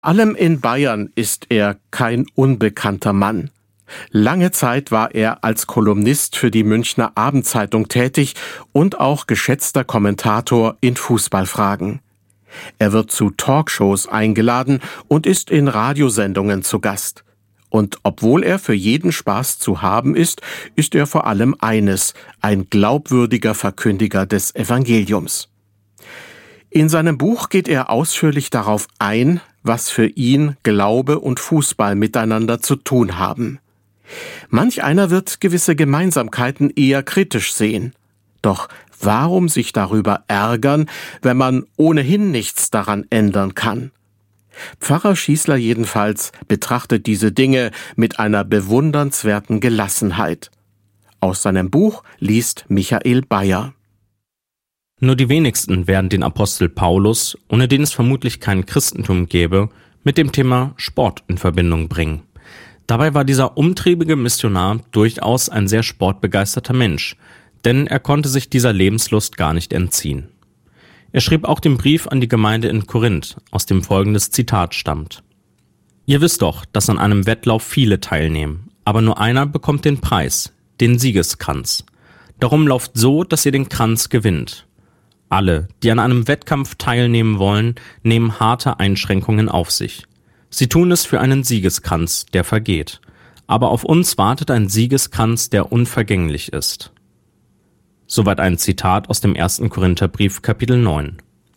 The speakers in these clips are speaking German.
Allem in Bayern ist er kein unbekannter Mann. Lange Zeit war er als Kolumnist für die Münchner Abendzeitung tätig und auch geschätzter Kommentator in Fußballfragen. Er wird zu Talkshows eingeladen und ist in Radiosendungen zu Gast. Und obwohl er für jeden Spaß zu haben ist er vor allem eines: ein glaubwürdiger Verkündiger des Evangeliums. In seinem Buch geht er ausführlich darauf ein, was für ihn Glaube und Fußball miteinander zu tun haben. Manch einer wird gewisse Gemeinsamkeiten eher kritisch sehen. Doch warum sich darüber ärgern, wenn man ohnehin nichts daran ändern kann? Pfarrer Schießler jedenfalls betrachtet diese Dinge mit einer bewundernswerten Gelassenheit. Aus seinem Buch liest Michael Bayer. Nur die wenigsten werden den Apostel Paulus, ohne den es vermutlich kein Christentum gäbe, mit dem Thema Sport in Verbindung bringen. Dabei war dieser umtriebige Missionar durchaus ein sehr sportbegeisterter Mensch, denn er konnte sich dieser Lebenslust gar nicht entziehen. Er schrieb auch den Brief an die Gemeinde in Korinth, aus dem folgendes Zitat stammt: Ihr wisst doch, dass an einem Wettlauf viele teilnehmen, aber nur einer bekommt den Preis, den Siegeskranz. Darum lauft so, dass ihr den Kranz gewinnt. Alle, die an einem Wettkampf teilnehmen wollen, nehmen harte Einschränkungen auf sich. Sie tun es für einen Siegeskranz, der vergeht. Aber auf uns wartet ein Siegeskranz, der unvergänglich ist. Soweit ein Zitat aus dem 1. Korintherbrief, Kapitel 9.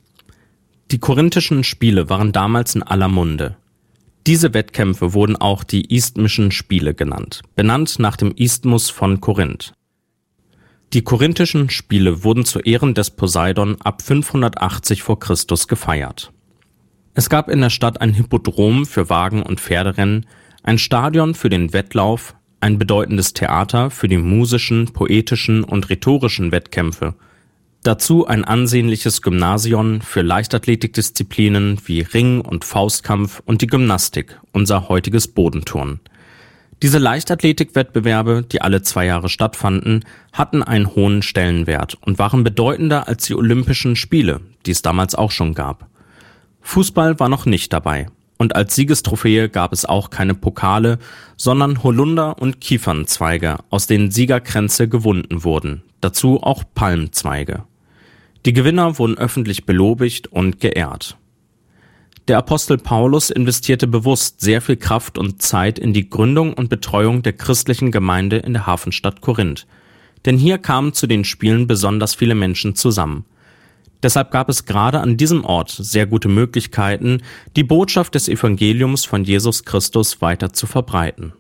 Die korinthischen Spiele waren damals in aller Munde. Diese Wettkämpfe wurden auch die Isthmischen Spiele genannt, benannt nach dem Isthmus von Korinth. Die korinthischen Spiele wurden zu Ehren des Poseidon ab 580 vor Christus gefeiert. Es gab in der Stadt ein Hippodrom für Wagen- und Pferderennen, ein Stadion für den Wettlauf, ein bedeutendes Theater für die musischen, poetischen und rhetorischen Wettkämpfe, dazu ein ansehnliches Gymnasion für Leichtathletikdisziplinen wie Ring- und Faustkampf und die Gymnastik, unser heutiges Bodenturnen. Diese Leichtathletikwettbewerbe, die alle 2 Jahre stattfanden, hatten einen hohen Stellenwert und waren bedeutender als die Olympischen Spiele, die es damals auch schon gab. Fußball war noch nicht dabei und als Siegestrophäe gab es auch keine Pokale, sondern Holunder- und Kiefernzweige, aus denen Siegerkränze gewunden wurden, dazu auch Palmzweige. Die Gewinner wurden öffentlich belobigt und geehrt. Der Apostel Paulus investierte bewusst sehr viel Kraft und Zeit in die Gründung und Betreuung der christlichen Gemeinde in der Hafenstadt Korinth. Denn hier kamen zu den Spielen besonders viele Menschen zusammen. Deshalb gab es gerade an diesem Ort sehr gute Möglichkeiten, die Botschaft des Evangeliums von Jesus Christus weiter zu verbreiten.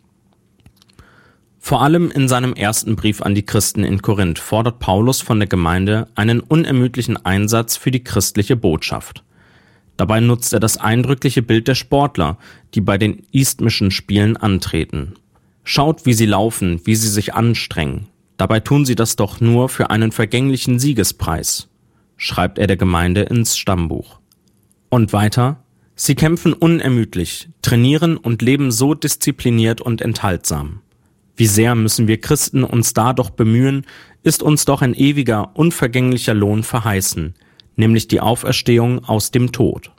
Vor allem in seinem ersten Brief an die Christen in Korinth fordert Paulus von der Gemeinde einen unermüdlichen Einsatz für die christliche Botschaft. Dabei nutzt er das eindrückliche Bild der Sportler, die bei den Isthmischen Spielen antreten. Schaut, wie sie laufen, wie sie sich anstrengen. Dabei tun sie das doch nur für einen vergänglichen Siegespreis, schreibt er der Gemeinde ins Stammbuch. Und weiter: Sie kämpfen unermüdlich, trainieren und leben so diszipliniert und enthaltsam. Wie sehr müssen wir Christen uns da doch bemühen, ist uns doch ein ewiger, unvergänglicher Lohn verheißen, nämlich die Auferstehung aus dem Tod.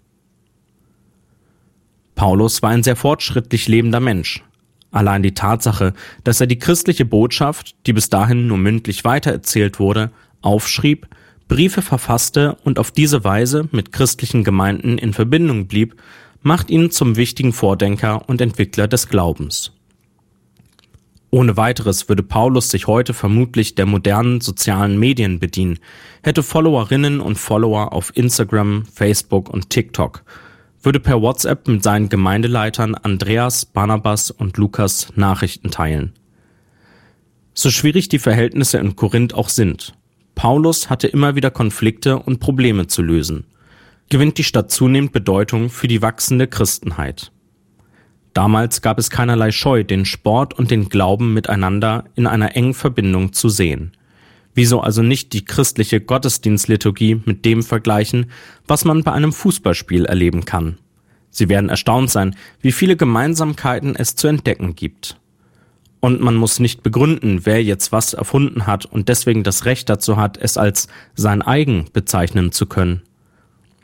Paulus war ein sehr fortschrittlich lebender Mensch. Allein die Tatsache, dass er die christliche Botschaft, die bis dahin nur mündlich weitererzählt wurde, aufschrieb, Briefe verfasste und auf diese Weise mit christlichen Gemeinden in Verbindung blieb, macht ihn zum wichtigen Vordenker und Entwickler des Glaubens. Ohne weiteres würde Paulus sich heute vermutlich der modernen sozialen Medien bedienen, hätte Followerinnen und Follower auf Instagram, Facebook und TikTok, würde per WhatsApp mit seinen Gemeindeleitern Andreas, Barnabas und Lukas Nachrichten teilen. So schwierig die Verhältnisse in Korinth auch sind, Paulus hatte immer wieder Konflikte und Probleme zu lösen, gewinnt die Stadt zunehmend Bedeutung für die wachsende Christenheit. Damals gab es keinerlei Scheu, den Sport und den Glauben miteinander in einer engen Verbindung zu sehen. Wieso also nicht die christliche Gottesdienstliturgie mit dem vergleichen, was man bei einem Fußballspiel erleben kann? Sie werden erstaunt sein, wie viele Gemeinsamkeiten es zu entdecken gibt. Und man muss nicht begründen, wer jetzt was erfunden hat und deswegen das Recht dazu hat, es als sein eigen bezeichnen zu können.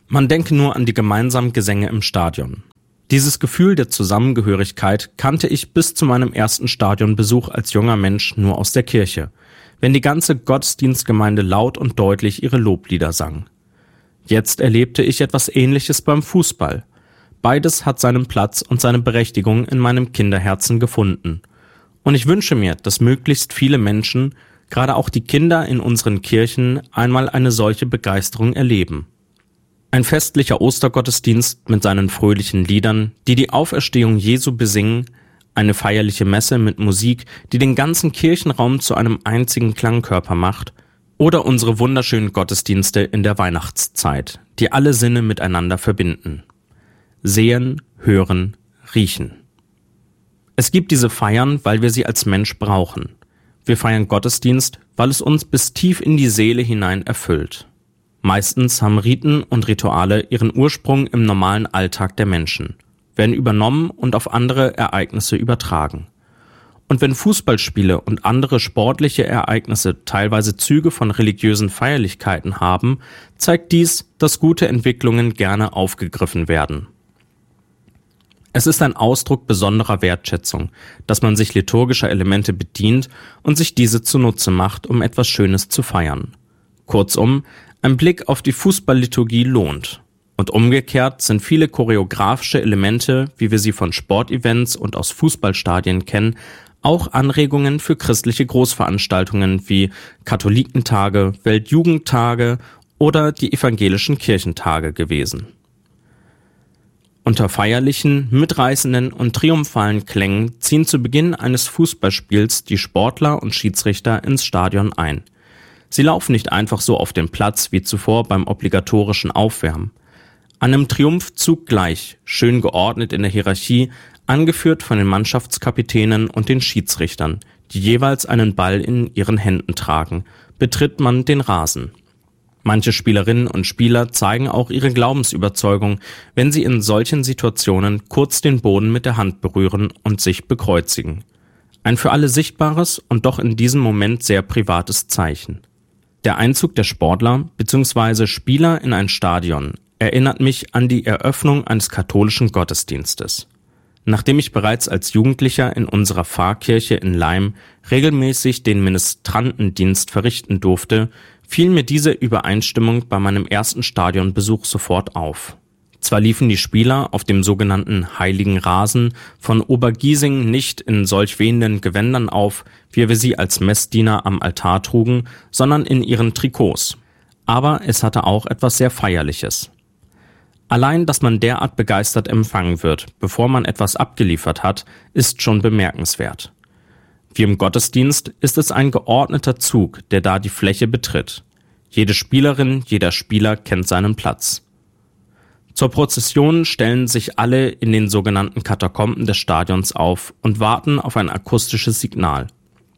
Man denke nur an die gemeinsamen Gesänge im Stadion. Dieses Gefühl der Zusammengehörigkeit kannte ich bis zu meinem ersten Stadionbesuch als junger Mensch nur aus der Kirche, wenn die ganze Gottesdienstgemeinde laut und deutlich ihre Loblieder sang. Jetzt erlebte ich etwas Ähnliches beim Fußball. Beides hat seinen Platz und seine Berechtigung in meinem Kinderherzen gefunden. Und ich wünsche mir, dass möglichst viele Menschen, gerade auch die Kinder in unseren Kirchen, einmal eine solche Begeisterung erleben. Ein festlicher Ostergottesdienst mit seinen fröhlichen Liedern, die die Auferstehung Jesu besingen, eine feierliche Messe mit Musik, die den ganzen Kirchenraum zu einem einzigen Klangkörper macht, oder unsere wunderschönen Gottesdienste in der Weihnachtszeit, die alle Sinne miteinander verbinden. Sehen, hören, riechen. Es gibt diese Feiern, weil wir sie als Mensch brauchen. Wir feiern Gottesdienst, weil es uns bis tief in die Seele hinein erfüllt. Meistens haben Riten und Rituale ihren Ursprung im normalen Alltag der Menschen, werden übernommen und auf andere Ereignisse übertragen. Und wenn Fußballspiele und andere sportliche Ereignisse teilweise Züge von religiösen Feierlichkeiten haben, zeigt dies, dass gute Entwicklungen gerne aufgegriffen werden. Es ist ein Ausdruck besonderer Wertschätzung, dass man sich liturgischer Elemente bedient und sich diese zunutze macht, um etwas Schönes zu feiern. Kurzum, ein Blick auf die Fußballliturgie lohnt. Und umgekehrt sind viele choreografische Elemente, wie wir sie von Sportevents und aus Fußballstadien kennen, auch Anregungen für christliche Großveranstaltungen wie Katholikentage, Weltjugendtage oder die evangelischen Kirchentage gewesen. Unter feierlichen, mitreißenden und triumphalen Klängen ziehen zu Beginn eines Fußballspiels die Sportler und Schiedsrichter ins Stadion ein. Sie laufen nicht einfach so auf den Platz wie zuvor beim obligatorischen Aufwärmen. An einem Triumphzug gleich, schön geordnet in der Hierarchie, angeführt von den Mannschaftskapitänen und den Schiedsrichtern, die jeweils einen Ball in ihren Händen tragen, betritt man den Rasen. Manche Spielerinnen und Spieler zeigen auch ihre Glaubensüberzeugung, wenn sie in solchen Situationen kurz den Boden mit der Hand berühren und sich bekreuzigen. Ein für alle sichtbares und doch in diesem Moment sehr privates Zeichen. Der Einzug der Sportler bzw. Spieler in ein Stadion erinnert mich an die Eröffnung eines katholischen Gottesdienstes. Nachdem ich bereits als Jugendlicher in unserer Pfarrkirche in Laim regelmäßig den Ministrantendienst verrichten durfte, fiel mir diese Übereinstimmung bei meinem ersten Stadionbesuch sofort auf. Zwar liefen die Spieler auf dem sogenannten Heiligen Rasen von Obergiesing nicht in solch wehenden Gewändern auf, wie wir sie als Messdiener am Altar trugen, sondern in ihren Trikots. Aber es hatte auch etwas sehr Feierliches. Allein, dass man derart begeistert empfangen wird, bevor man etwas abgeliefert hat, ist schon bemerkenswert. Wie im Gottesdienst ist es ein geordneter Zug, der da die Fläche betritt. Jede Spielerin, jeder Spieler kennt seinen Platz. Zur Prozession stellen sich alle in den sogenannten Katakomben des Stadions auf und warten auf ein akustisches Signal.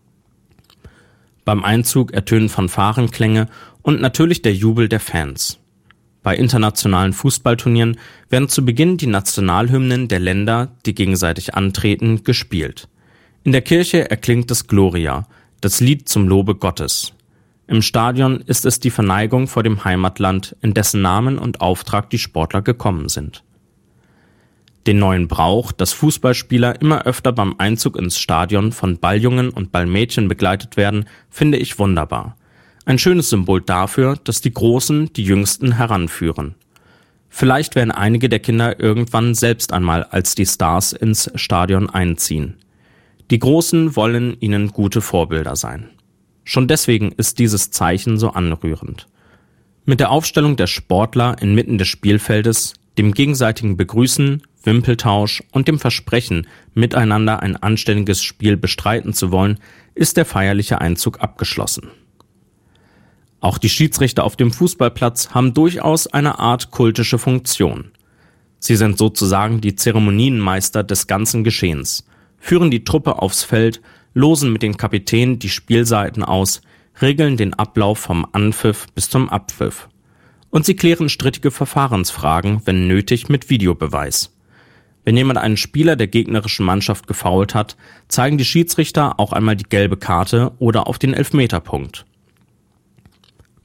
Beim Einzug ertönen Fanfarenklänge und natürlich der Jubel der Fans. Bei internationalen Fußballturnieren werden zu Beginn die Nationalhymnen der Länder, die gegenseitig antreten, gespielt. In der Kirche erklingt das Gloria, das Lied zum Lobe Gottes. Im Stadion ist es die Verneigung vor dem Heimatland, in dessen Namen und Auftrag die Sportler gekommen sind. Den neuen Brauch, dass Fußballspieler immer öfter beim Einzug ins Stadion von Balljungen und Ballmädchen begleitet werden, finde ich wunderbar. Ein schönes Symbol dafür, dass die Großen die Jüngsten heranführen. Vielleicht werden einige der Kinder irgendwann selbst einmal als die Stars ins Stadion einziehen. Die Großen wollen ihnen gute Vorbilder sein. Schon deswegen ist dieses Zeichen so anrührend. Mit der Aufstellung der Sportler inmitten des Spielfeldes, dem gegenseitigen Begrüßen, Wimpeltausch und dem Versprechen, miteinander ein anständiges Spiel bestreiten zu wollen, ist der feierliche Einzug abgeschlossen. Auch die Schiedsrichter auf dem Fußballplatz haben durchaus eine Art kultische Funktion. Sie sind sozusagen die Zeremonienmeister des ganzen Geschehens, führen die Truppe aufs Feld, losen mit den Kapitänen die Spielseiten aus, regeln den Ablauf vom Anpfiff bis zum Abpfiff. Und sie klären strittige Verfahrensfragen, wenn nötig, mit Videobeweis. Wenn jemand einen Spieler der gegnerischen Mannschaft gefoult hat, zeigen die Schiedsrichter auch einmal die gelbe Karte oder auf den Elfmeterpunkt.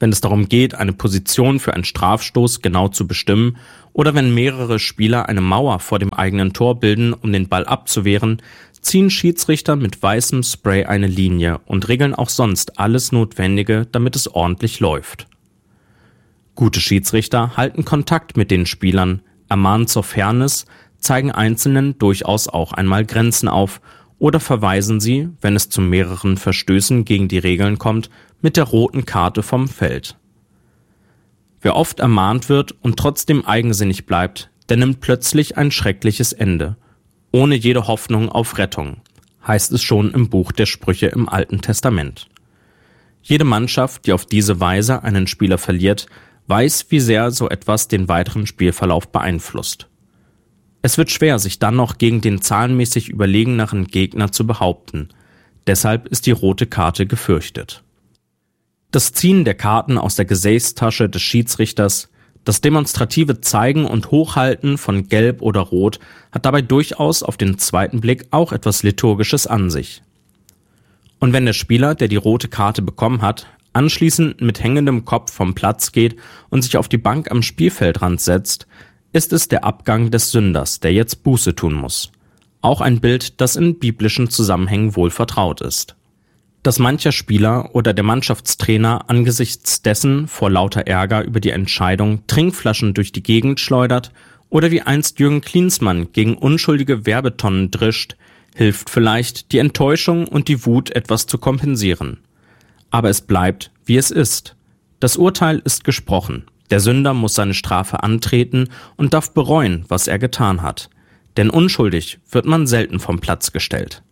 wenn es darum geht, eine Position für einen Strafstoß genau zu bestimmen oder wenn mehrere Spieler eine Mauer vor dem eigenen Tor bilden, um den Ball abzuwehren, ziehen Schiedsrichter mit weißem Spray eine Linie und regeln auch sonst alles Notwendige, damit es ordentlich läuft. Gute Schiedsrichter halten Kontakt mit den Spielern, ermahnen zur Fairness, zeigen Einzelnen durchaus auch einmal Grenzen auf oder verweisen sie, wenn es zu mehreren Verstößen gegen die Regeln kommt, mit der roten Karte vom Feld. Wer oft ermahnt wird und trotzdem eigensinnig bleibt, der nimmt plötzlich ein schreckliches Ende, ohne jede Hoffnung auf Rettung, heißt es schon im Buch der Sprüche im Alten Testament. Jede Mannschaft, die auf diese Weise einen Spieler verliert, weiß, wie sehr so etwas den weiteren Spielverlauf beeinflusst. Es wird schwer, sich dann noch gegen den zahlenmäßig überlegeneren Gegner zu behaupten. Deshalb ist die rote Karte gefürchtet. Das Ziehen der Karten aus der Gesäßtasche des Schiedsrichters, das demonstrative Zeigen und Hochhalten von Gelb oder Rot hat dabei durchaus auf den zweiten Blick auch etwas Liturgisches an sich. Und wenn der Spieler, der die rote Karte bekommen hat, anschließend mit hängendem Kopf vom Platz geht und sich auf die Bank am Spielfeldrand setzt, ist es der Abgang des Sünders, der jetzt Buße tun muss. Auch ein Bild, das in biblischen Zusammenhängen wohl vertraut ist. Dass mancher Spieler oder der Mannschaftstrainer angesichts dessen vor lauter Ärger über die Entscheidung Trinkflaschen durch die Gegend schleudert oder wie einst Jürgen Klinsmann gegen unschuldige Werbetonnen drischt, hilft vielleicht, die Enttäuschung und die Wut etwas zu kompensieren. Aber es bleibt, wie es ist. Das Urteil ist gesprochen. Der Sünder muss seine Strafe antreten und darf bereuen, was er getan hat. Denn unschuldig wird man selten vom Platz gestellt.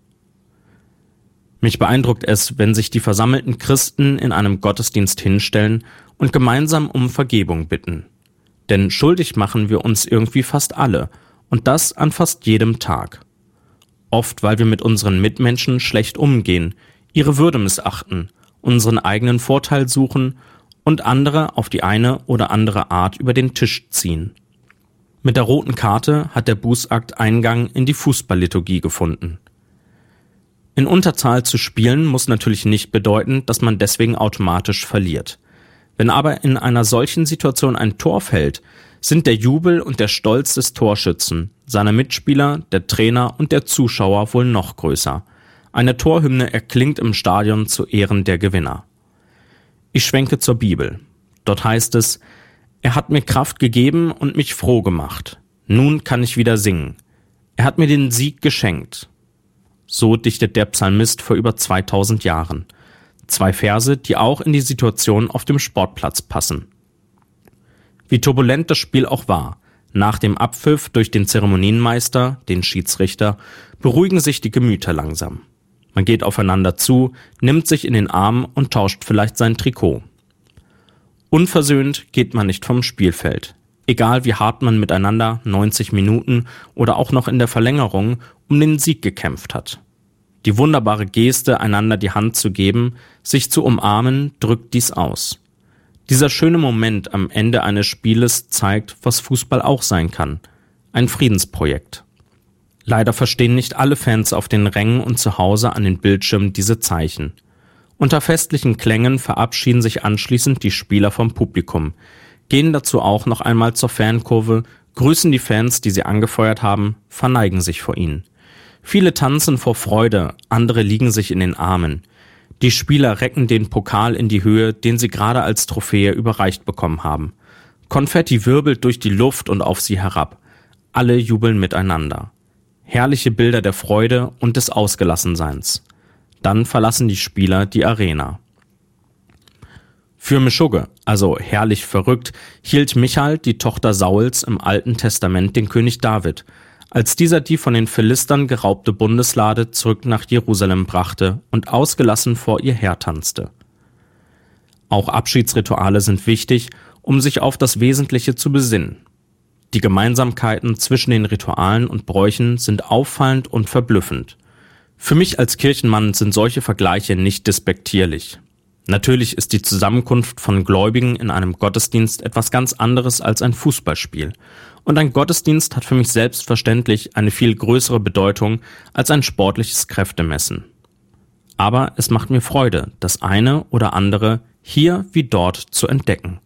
Mich beeindruckt es, wenn sich die versammelten Christen in einem Gottesdienst hinstellen und gemeinsam um Vergebung bitten. Denn schuldig machen wir uns irgendwie fast alle und das an fast jedem Tag. Oft, weil wir mit unseren Mitmenschen schlecht umgehen, ihre Würde missachten, unseren eigenen Vorteil suchen und andere auf die eine oder andere Art über den Tisch ziehen. Mit der roten Karte hat der Bußakt Eingang in die Fußballliturgie gefunden. In Unterzahl zu spielen muss natürlich nicht bedeuten, dass man deswegen automatisch verliert. Wenn aber in einer solchen Situation ein Tor fällt, sind der Jubel und der Stolz des Torschützen, seiner Mitspieler, der Trainer und der Zuschauer wohl noch größer. Eine Torhymne erklingt im Stadion zu Ehren der Gewinner. Ich schwenke zur Bibel. Dort heißt es: Er hat mir Kraft gegeben und mich froh gemacht. Nun kann ich wieder singen. Er hat mir den Sieg geschenkt. So dichtet der Psalmist vor über 2000 Jahren. 2 Verse, die auch in die Situation auf dem Sportplatz passen. Wie turbulent das Spiel auch war, nach dem Abpfiff durch den Zeremonienmeister, den Schiedsrichter, beruhigen sich die Gemüter langsam. Man geht aufeinander zu, nimmt sich in den Arm und tauscht vielleicht sein Trikot. Unversöhnt geht man nicht vom Spielfeld. Egal wie hart man miteinander 90 Minuten oder auch noch in der Verlängerung um den Sieg gekämpft hat. Die wunderbare Geste, einander die Hand zu geben, sich zu umarmen, drückt dies aus. Dieser schöne Moment am Ende eines Spieles zeigt, was Fußball auch sein kann. Ein Friedensprojekt. Leider verstehen nicht alle Fans auf den Rängen und zu Hause an den Bildschirmen diese Zeichen. Unter festlichen Klängen verabschieden sich anschließend die Spieler vom Publikum, gehen dazu auch noch einmal zur Fankurve, grüßen die Fans, die sie angefeuert haben, verneigen sich vor ihnen. Viele tanzen vor Freude, andere liegen sich in den Armen. Die Spieler recken den Pokal in die Höhe, den sie gerade als Trophäe überreicht bekommen haben. Konfetti wirbelt durch die Luft und auf sie herab. Alle jubeln miteinander. Herrliche Bilder der Freude und des Ausgelassenseins. Dann verlassen die Spieler die Arena. Für Meschugge, also herrlich verrückt, hielt Michal, die Tochter Sauls, im Alten Testament den König David, als dieser die von den Philistern geraubte Bundeslade zurück nach Jerusalem brachte und ausgelassen vor ihr hertanzte. Auch Abschiedsrituale sind wichtig, um sich auf das Wesentliche zu besinnen. Die Gemeinsamkeiten zwischen den Ritualen und Bräuchen sind auffallend und verblüffend. Für mich als Kirchenmann sind solche Vergleiche nicht despektierlich. Natürlich ist die Zusammenkunft von Gläubigen in einem Gottesdienst etwas ganz anderes als ein Fußballspiel. Und ein Gottesdienst hat für mich selbstverständlich eine viel größere Bedeutung als ein sportliches Kräftemessen. Aber es macht mir Freude, dass eine oder andere hier wie dort zu entdecken.